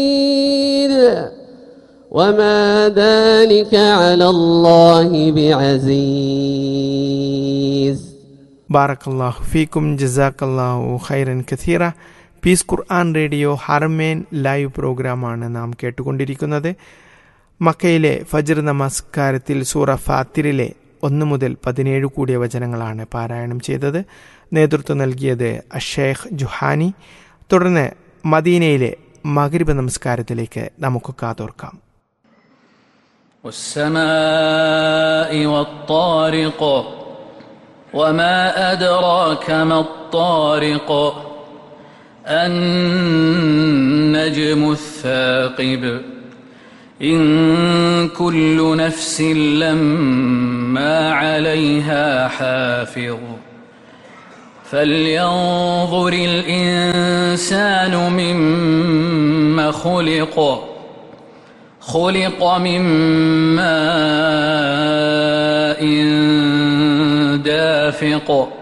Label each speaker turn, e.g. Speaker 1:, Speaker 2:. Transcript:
Speaker 1: وما ذلك على الله بعزيز.
Speaker 2: ബാറക്കല്ലാഹു ഫീക്കും ജസാക്കല്ലാഹു ഖൈറൻ കസീറ. പീസ് ഖുർആൻ റേഡിയോ ഹറമേൻ ലൈവ് പ്രോഗ്രാമാണ് നാം കേട്ടുകൊണ്ടിരിക്കുന്നത്. മക്കയിലെ ഫജ്ർ നമസ്കാരത്തിൽ സൂറ ഫാത്തിറിലെ 1 മുതൽ 17 കൂടിയ വചനങ്ങളാണ് പാരായണം ചെയ്തത്. നേതൃത്വം നൽകിയത് അഷേഖ് ജുഹാനി. തുടർന്ന് മദീനയിലെ മഗ്രിബ് നമസ്കാരത്തിലേക്ക് നമുക്ക് കാതോർക്കാം.
Speaker 3: والسماء والطارق وما أدراك ما الطارق النجم الثاقب إن كل نفس لما عليها حافظ فلينظر الإنسان مما خلق من ماء دافق